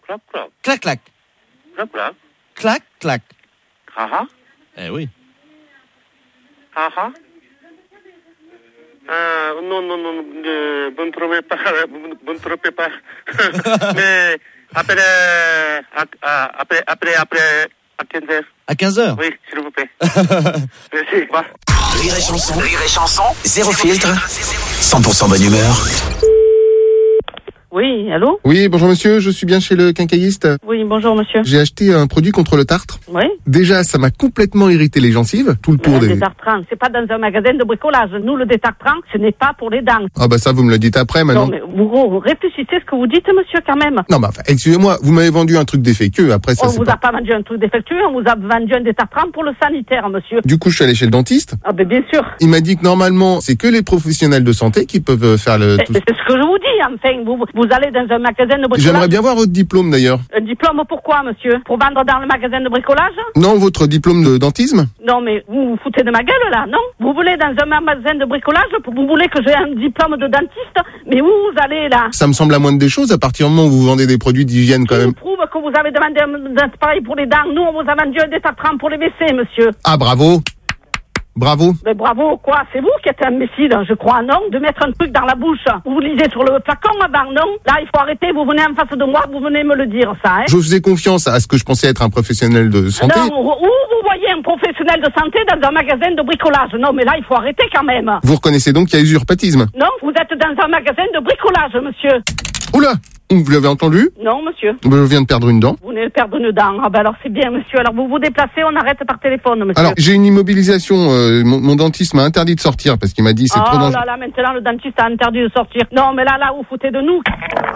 Clac, clac. Clac, clac. Clac, clac. Clac, clac. Ah ah. Eh oui. Ah ah. Non, vous ne trouvez pas. Mais après, à 15h. À 15h? Oui, s'il vous plaît. Merci. Bah. Rire et chanson, zéro filtre, 100% bonne humeur. Oui, allô? Oui, bonjour monsieur, je suis bien chez le quincailliste. Oui, bonjour monsieur. J'ai acheté un produit contre le tartre. Oui? Déjà, ça m'a complètement irrité les gencives, tout le tour des... Détartrant, c'est pas dans un magasin de bricolage. Nous, le détartrant, ce n'est pas pour les dents. Ah bah ça, vous me le dites après, maintenant. Non, mais vous réfléchissez ce que vous dites, monsieur, quand même. Non, bah, enfin, excusez-moi, vous m'avez vendu un truc défectueux, après ça, On c'est vous pas... a pas vendu un truc défectueux, on vous a vendu un détartrant pour le sanitaire, monsieur. Du coup, je suis allé chez le dentiste. Ah ben bien sûr. Il m'a dit que normalement, c'est que les professionnels de santé qui peuvent faire le... C'est ce que je vous dis, enfin. Vous allez dans un magasin de bricolage. J'aimerais bien voir votre diplôme, d'ailleurs. Un diplôme pourquoi, monsieur? Pour vendre dans le magasin de bricolage? Non, votre diplôme de dentisme? Non, mais vous vous foutez de ma gueule, là, non? Vous voulez dans un magasin de bricolage, vous voulez que j'ai un diplôme de dentiste? Mais où vous allez, là? Ça me semble la moindre des choses, à partir du moment où vous vendez des produits d'hygiène, quand Qui même. vous prouve que vous avez demandé un appareil pour les dents? Nous, on vous a vendu un détartrant pour les WC, monsieur. Ah, bravo. Bravo. Mais bravo, quoi? C'est vous qui êtes un imbécile, je crois, non? De mettre un truc dans la bouche. Vous lisez sur le flacon, avant, non? Là, il faut arrêter, vous venez en face de moi, vous venez me le dire, ça, hein? Je faisais confiance à ce que je pensais être un professionnel de santé. Non, où vous voyez un professionnel de santé dans un magasin de bricolage? Non, mais là, il faut arrêter quand même. Vous reconnaissez donc qu'il y a usurpatisme? Non, vous êtes dans un magasin de bricolage, monsieur. Oula! Vous l'avez entendu? Non, monsieur. Je viens de perdre une dent. Vous venez de perdre une dent. Ah ben alors c'est bien, monsieur. Alors vous vous déplacez, on arrête par téléphone, monsieur. Alors, j'ai une immobilisation. Mon dentiste m'a interdit de sortir parce qu'il m'a dit c'est trop dangereux. Oh là là, maintenant le dentiste a interdit de sortir. Non, mais là, vous foutez de nous.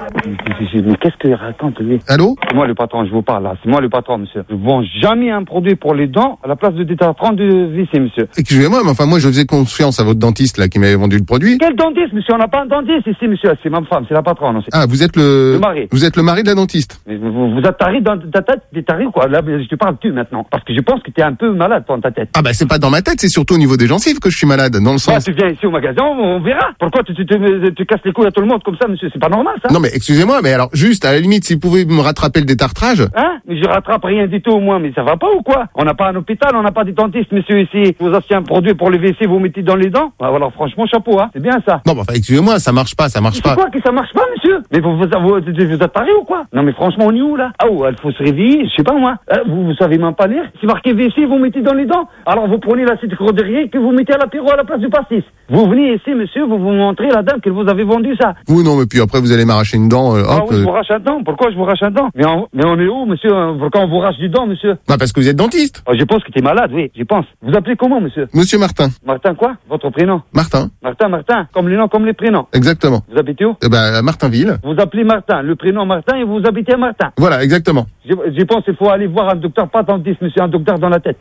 Mais qu'est-ce qu'il raconte, lui? Allô? C'est moi le patron, je vous parle là. C'est moi le patron, monsieur. Je vends jamais un produit pour les dents à la place de détartrant de WC, monsieur. Excusez-moi, mais enfin, moi, je faisais confiance à votre dentiste, là, qui m'avait vendu le produit. Quel dentiste, monsieur? On n'a pas un dentiste ici, monsieur. C'est ma femme, c'est la patronne. Ah, vous êtes le mari. Vous êtes le mari de la dentiste. Mais vous êtes taré dans ta tête, t'es taré ou quoi? Là, je te parle tu maintenant. Parce que je pense que t'es un peu malade dans ta tête. Ah bah, c'est pas dans ma tête, c'est surtout au niveau des gencives que je suis malade, dans le sens... Tu viens ici au magasin, on verra. Pourquoi tu casses les couilles à tout le monde comme ça, monsieur? C'est pas normal, ça. Non, mais excusez-moi, mais alors, juste, à la limite, si vous pouvez me rattraper le détartrage... Hein? Mais je rattrape rien du tout, moi, mais ça va pas ou quoi? On n'a pas un hôpital, on n'a pas des dentistes, monsieur, ici. Vous achetez un produit pour les WC, vous mettez dans les dents. Ah, alors, franchement, chapeau, hein. C'est bien ça. Non, bah, enfin, excusez-moi, ça marche pas. C'est quoi que ça marche pas, monsieur? Mais vous êtes taré ou quoi? Non, mais franchement, on est où, là? Ah, oh, il faut se réveiller, je sais pas, moi. Vous savez même pas lire? C'est marqué WC, vous mettez dans les dents. Alors, vous prenez la citre derrière que vous mettez à l'apéro à la place du pastis. Vous venez ici, monsieur, vous montrez la dame que vous avez vendu ça. Oui, non, mais puis après, vous allez m'arracher une dent, Ah oui, je vous rache un dent. Pourquoi je vous rache un dent? Mais on est où, monsieur? Pourquoi on vous rache du dent, monsieur? Bah, parce que vous êtes dentiste. Oh, je pense que t'es malade, oui, je pense. Vous appelez comment, monsieur? Monsieur Martin. Martin quoi? Votre prénom? Martin. Martin. Comme les noms, comme les prénoms. Exactement. Vous habitez où? À Martinville. Vous appelez Martin, le prénom Martin et vous habitez à Martin. Voilà, exactement. Je pense qu'il faut aller voir un docteur, pas dentiste, monsieur, un docteur dans la tête.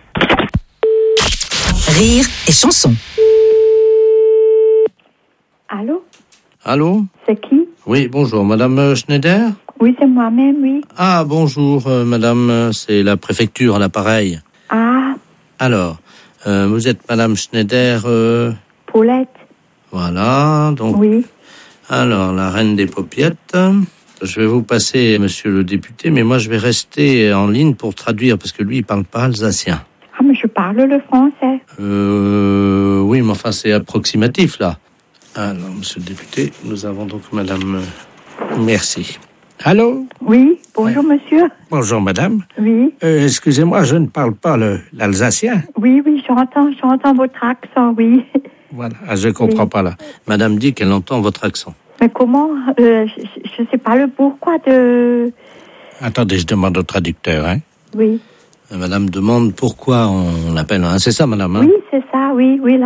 Rire et chanson. Allô? Allô? C'est qui? Oui, bonjour, Madame Schneider? Oui, c'est moi-même, oui. Ah, bonjour, Madame, c'est la préfecture à l'appareil. Ah, Alors, vous êtes Madame Schneider... Paulette. Voilà, donc... Oui. Alors, la reine des paupiettes. Je vais vous passer, monsieur le député, mais moi, je vais rester en ligne pour traduire, parce que lui, il parle pas alsacien. Ah, mais je parle le français. Oui, mais enfin, c'est approximatif, là. Alors, monsieur le député, nous avons donc Madame... Merci. Allô? Oui, bonjour, monsieur. Bonjour, madame. Oui. Excusez-moi, je ne parle pas l'alsacien. Oui, j'entends votre accent, oui. Voilà, je comprends pas, là. Madame dit qu'elle entend votre accent. Mais comment? Je sais pas le pourquoi de... Attendez, je demande au traducteur, hein. Oui. Madame demande pourquoi on l'appelle, hein. C'est ça, madame, hein? Oui, c'est ça, oui,